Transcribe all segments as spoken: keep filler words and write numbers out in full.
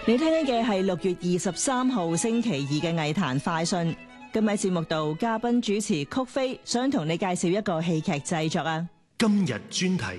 你聽緊嘅係六月二十三號星期二嘅藝壇快訊。今日節目度，嘉賓主持曲飛想同你介紹一個戲劇製作啊。 今日專題。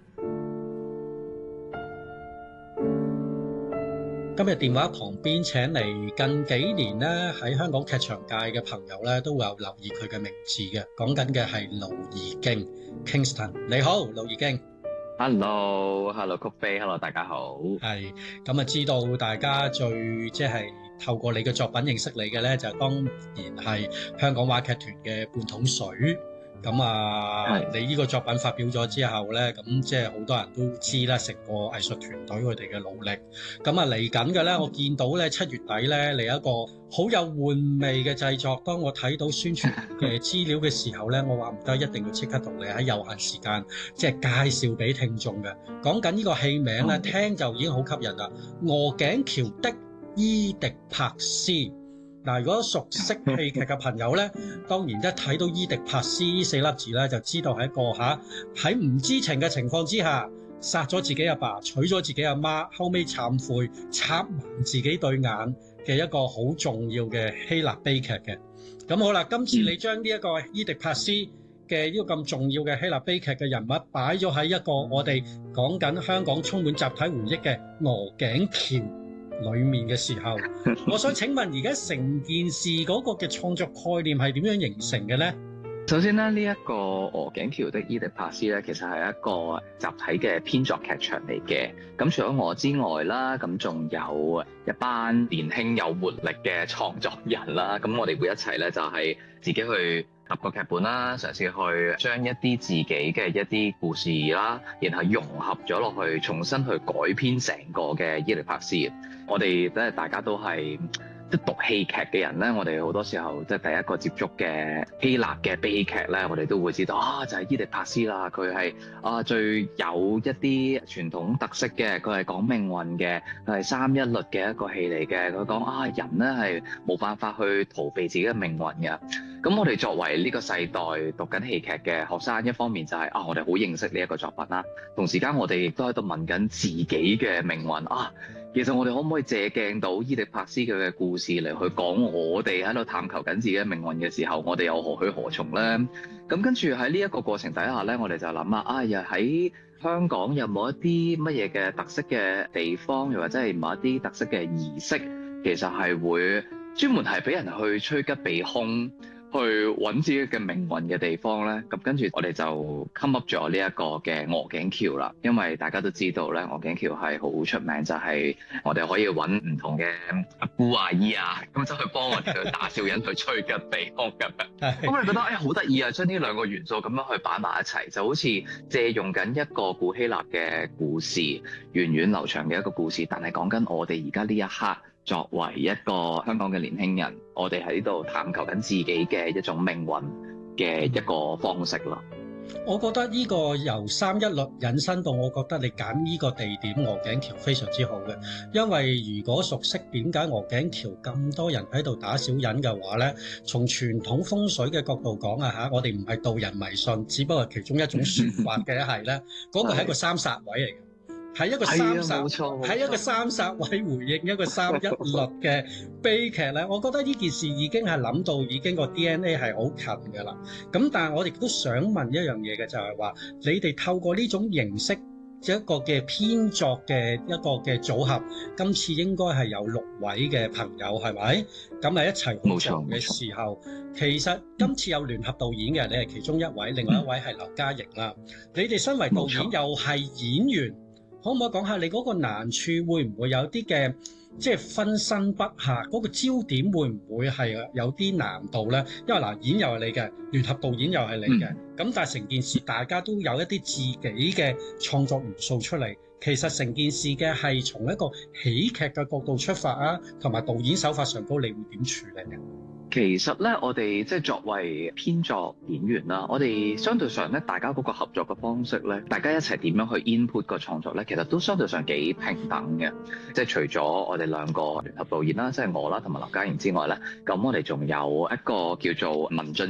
今日電話旁邊請嚟近幾年咧喺香港劇場界嘅朋友咧都會有留意佢嘅名字嘅，講緊嘅係盧怡敬 Kingston。你好，盧怡敬。 Hello，Hello，曲飛 ，Hello， 大家好。 係咁啊，知道大家最即係透過你嘅作品認識你嘅咧，就當然係香港話劇團嘅半桶水。咁啊，你呢個作品發表咗之後咧，咁即係好多人都知啦，成個藝術團隊佢哋嘅努力。咁啊，嚟緊嘅咧，我見到咧七月底咧，你有一個好有玩味嘅製作。當我睇到宣傳嘅資料嘅時候咧，我話唔得，一定要即刻同你喺有限時間即係介紹俾聽眾嘅。講緊呢個戲名咧，聽就已經好吸引啦，《鵝頸橋的伊迪帕斯》。嗱，如果熟悉戲劇嘅朋友咧，當然一睇到伊迪帕斯四粒字咧，就知道係一個嚇喺唔知情嘅情況之下殺咗自己阿爸，娶咗自己阿媽，後尾懺悔插盲自己對眼嘅一個好重要嘅希臘悲劇嘅。咁好啦，今次你將呢一個伊迪帕斯嘅呢個咁重要嘅希臘悲劇嘅人物擺咗喺一個我哋講緊香港充滿集體回憶嘅鵝頸橋裏面嘅時候，我想請問而家成件事嗰個嘅創作概念係點樣形成嘅呢？ 首先咧，呢、這、一個鵝頸橋的伊迪帕斯咧，其實係一個集體嘅編作劇場嚟嘅。咁除咗我之外啦，咁仲有一班年輕有活力嘅創作人啦。咁我哋會一齊咧，就係、是、自己去合個劇本啦，嘗試去將一啲自己嘅一啲故事啦，然後融合咗落去，重新去改編成個嘅伊迪帕斯。我哋即係大家都係即係讀戲劇嘅人咧，我哋好多時候即係第一個接觸嘅希臘嘅悲劇咧，我哋都會知道啊，就係伊迪帕斯啦。佢係啊最有一啲傳統特色嘅，佢係講命運嘅，佢係三一律嘅一個戲嚟嘅。佢講啊，人咧係冇辦法去逃避自己嘅命運嘅。咁我哋作為呢個世代讀緊戲劇嘅學生，一方面就係、是、啊，我哋好認識呢一個作品啦，同時間我哋亦都喺度問緊自己嘅命運啊。其實我哋可唔可以借鏡到伊迪帕斯佢嘅故事嚟去講我哋喺度探求緊自己嘅命運嘅時候，我哋又何去何從咧？咁跟住喺呢一個過程底下咧，我哋就諗啦，啊又喺香港有冇一啲乜嘢嘅特色嘅地方，又或者係某一啲特色嘅儀式，其實係會專門係俾人去趨吉避凶，去揾自己嘅命運嘅地方咧。咁跟住我哋就 come up 咗呢一個嘅鵝頸橋啦。因為大家都知道咧，鵝頸橋係好出名，就係、是、我哋可以揾唔同嘅阿姑阿姨啊，咁就去幫我哋去打小人去趨吉避凶咁樣。咁我哋覺得誒好得意啊，將呢兩個元素咁樣去擺埋一齊，就好似借用緊一個古希臘嘅故事，源遠流長嘅一個故事，但係講緊我哋而家呢一刻。作為一個香港嘅年輕人，我哋喺度探求緊自己嘅一種命運嘅一個方式咯。 我覺得呢個由三一律引申到，我覺得你揀呢個地點鵝頸橋非常之好嘅，因為如果熟悉點解鵝頸橋咁多人喺度打小人嘅話呢，從傳統風水嘅角度講啊嚇，我哋唔係導人迷信，只不過其中一種説法嘅係呢，嗰個係一個三煞位嚟嘅。係一個三煞，係一個三煞位回應一個三一律嘅悲劇咧。我覺得呢件事已經係諗到，已經個 D N A 係好近㗎啦。咁但係我亦都想問一樣嘢嘅，就係話你哋透過呢種形式一個嘅編作嘅一個嘅組合，今次應該係有六位嘅朋友係咪？咁係一齊合作嘅時候，其實今次有聯合導演嘅，你係其中一位，另外一位係劉嘉瑩啦。你哋身為導演又係演員。可唔可以講下你嗰個難處會唔會有啲嘅，即係分身不下嗰個焦點會唔會係有啲難度咧？因為嗱，演又係你嘅，聯合導演又係你嘅，咁、嗯、但係成件事大家都有一啲自己嘅創作元素出嚟。其實成件事嘅係從一個喜劇嘅角度出發啊，同埋導演手法上高，你會點處理嘅？ 其實咧，我哋即係作為編作演員啦，我哋相對上咧，大家嗰個合作嘅方式咧，大家一齊點樣去 input 個創作咧，其實都相對上幾平等嘅。即係除咗我哋兩個聯合導演啦，即係我啦同埋劉嘉瑩之外咧，咁我哋仲有一個叫做文俊賢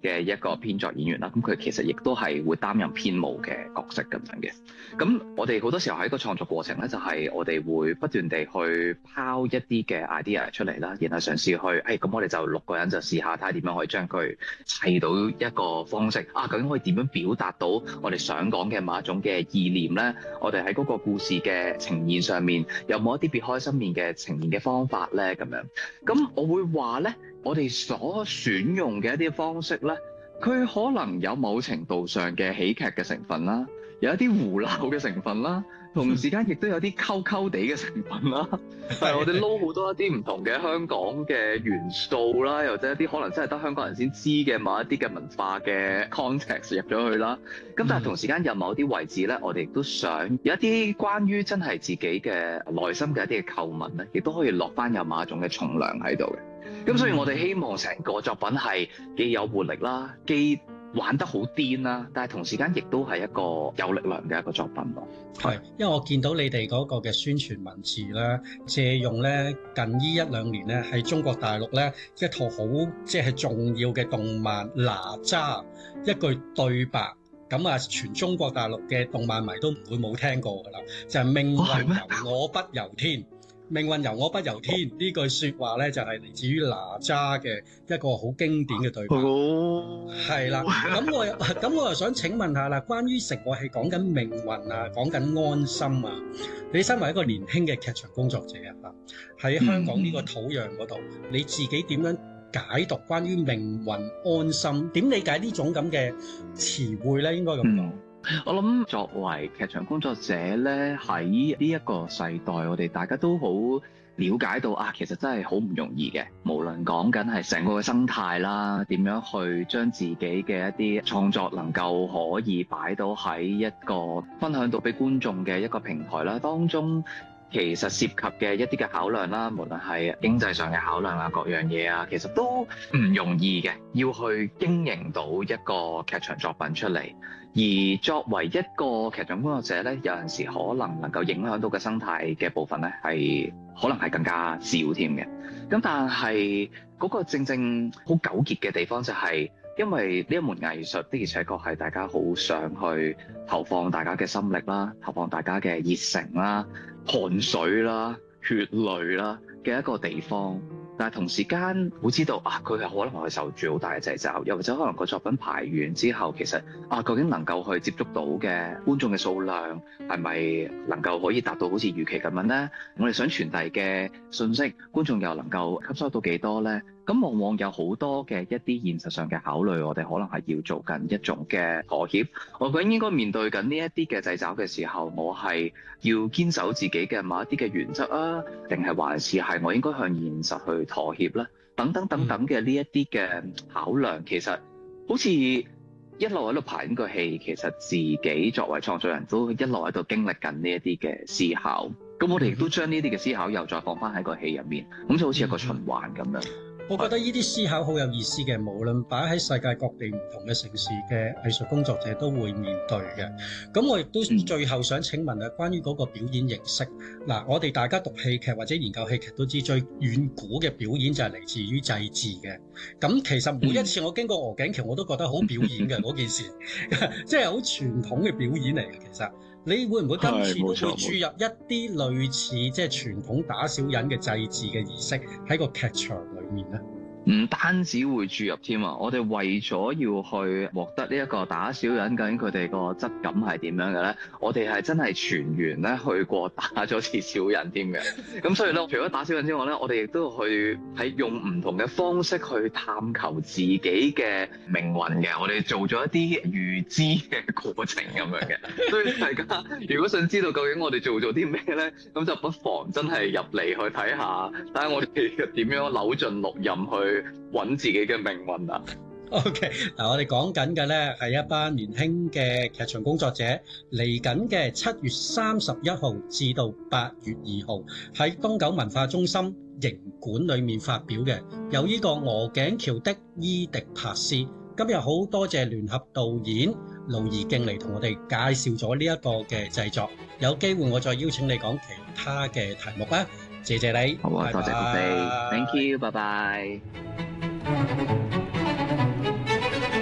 嘅一個編作演員啦，咁佢其實亦都係會擔任編舞嘅角色咁樣嘅。咁我哋好多時候喺個創作過程咧，就係、是、我哋會不斷地去拋一啲嘅 idea 出嚟啦，然後嘗試去，誒、哎、咁我哋就六個人就試下睇下點樣可以將佢砌到一個方式啊，究竟可以點樣表達到我哋想講嘅某一種嘅意念咧？我哋喺嗰個故事嘅呈現上面有冇一啲別開生面嘅呈現嘅方法咧？咁樣，咁我會話咧，我哋所選用嘅一啲方式咧，佢可能有某程度上嘅喜劇嘅成分啦，有一啲胡鬧嘅成分啦，同時間亦都有啲溝溝地嘅成分啦。但係我哋撈好多一啲唔同嘅香港嘅元素啦，又或者一啲可能真係得香港人先知嘅某一啲嘅文化嘅 context 入咗去啦。咁但係同時間有某啲位置咧，我哋亦都想有一啲關於真係自己嘅內心嘅一啲嘅構文咧，亦都可以落翻有某一種嘅重量喺度嘅。咁所以我哋希望成個作品係既有活力啦，既玩得好癲啦，但係同時間亦都係一個有力量嘅一個作品咯。 係，因為我見到你哋嗰個嘅宣傳文字咧，借用咧近呢一兩年咧喺中國大陸咧一套好即係重要嘅動漫哪吒一句對白，咁啊全中國大陸嘅動漫迷都唔會冇聽過㗎啦，就係、是、命運由我不由天。命運由我不由天呢句説話咧，就係、是、嚟自於哪吒嘅一個好經典嘅對白。係啦、哦，咁我咁我又想請問下啦，關於成個戲講緊命運啊，講緊安心啊，你身為一個年輕嘅劇場工作者啊，喺香港呢個土壤嗰度，嗯、你自己點樣解讀關於命運安心？點理解呢種咁嘅詞彙咧？應該咁講。嗯我諗作為劇場工作者咧，喺呢一個世代，我哋大家都好了解到啊，其實真係好唔容易嘅。無論講緊係成個嘅生態啦，點樣去將自己嘅一啲創作能夠可以擺到喺一個分享到俾觀眾嘅一個平台啦，當中其實涉及嘅一啲嘅考量啦，無論係經濟上嘅考量啊，各樣嘢啊，其實都唔容易嘅，要去經營到一個劇場作品出嚟。而作為一個劇場工作者咧，有陣時可能能夠影響到嘅生態嘅部分咧，係可能係更加少添嘅。咁但係嗰個正正好糾結嘅地方就係，因為呢一門藝術的而且確係大家好想去投放大家嘅心力啦，投放大家嘅熱誠啦、汗水啦、血淚啦嘅一個地方。但係同時間會知道啊，佢係可能係受住好大嘅掣肘，又或者可能個作品排完之後，其實啊，究竟能夠去接觸到嘅觀眾嘅數量係咪能夠可以達到好似預期咁樣呢？我哋想傳遞嘅信息，觀眾又能夠吸收到幾多呢？咁往往有好多嘅一啲現實上嘅考慮，我哋可能係要做緊一種嘅妥協。我覺得應該面對緊呢一啲嘅掣肘嘅時候，我係要堅守自己嘅某一啲嘅原則啊，定係還是係我應該向現實去妥協咧？等等等等嘅呢一啲嘅考量，其實好似一路喺度排緊個戲，其實自己作為創作人都一路喺度經歷緊呢一啲嘅思考。咁我哋亦都將呢啲嘅思考又再放翻喺個戲入面，咁就好似一個循環咁樣。 我覺得呢啲思考好有意思嘅，無論擺喺世界各地唔同嘅城市嘅藝術工作者都會面對嘅。咁我亦都最後想請問啊，關於嗰個表演形式，嗱，我哋大家讀戲劇或者研究戲劇都知，最遠古嘅表演就係嚟自於祭祀嘅。咁其實每一次我經過鵝頸橋，我都覺得好表演嘅嗰件事，即係好傳統嘅表演嚟嘅。其實你會唔會今次都會注入一啲類似即係傳統打小人嘅祭祀嘅儀式喺個劇場裏面咧？ 唔單止會注入添啊！我哋為咗要去獲得呢一個打小人，究竟佢哋個質感係點樣嘅咧？我哋係真係全員咧去過打咗次小人添嘅。咁所以咧，除咗打小人之外咧，我哋亦都去喺用唔同嘅方式去探求自己嘅命運嘅。我哋做咗一啲預知嘅過程咁樣嘅。所以大家如果想知道究竟我哋做咗啲咩咧，咁就不妨真係入嚟去睇下，睇下我哋點樣扭盡六壬去揾自己嘅命運啊 ！OK， 嗱，我哋講緊嘅咧係一班年輕嘅劇場工作者，嚟緊嘅七月三十一號至到八月二號喺東九文化中心營館裏面發表嘅，有呢個鵝頸橋的伊迪帕斯。今日好多謝聯合導演盧怡敬嚟同我哋介紹咗呢一個嘅製作，有機會我再邀請你講其他嘅題目啦。謝謝你， 好啊，多謝各位 ，Thank you，拜拜。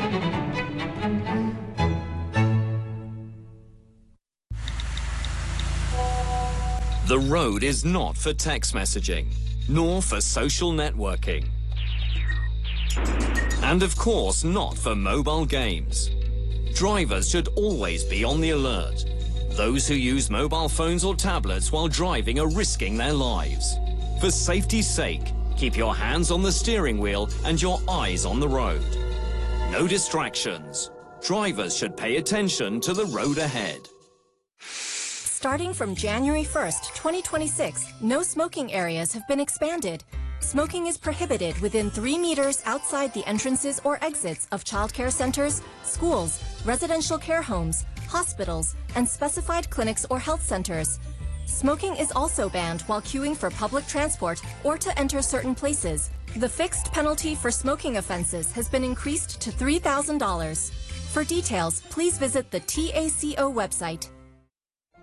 The road is not for text messaging, nor for social networking. And of course, not for mobile games. Drivers should always be on the alert. Those who use mobile phones or tablets while driving are risking their lives. For safety's sake, keep your hands on the steering wheel and your eyes on the road. No distractions. Drivers should pay attention to the road ahead. Starting from January first, twenty twenty-six, no smoking areas have been expanded. Smoking is prohibited within three meters outside the entrances or exits of childcare centers, schools, residential care homes, hospitals, and specified clinics or health centers. Smoking is also banned while queuing for public transport or to enter certain places. The fixed penalty for smoking offenses has been increased to three thousand dollars. For details, please visit the T A C O website.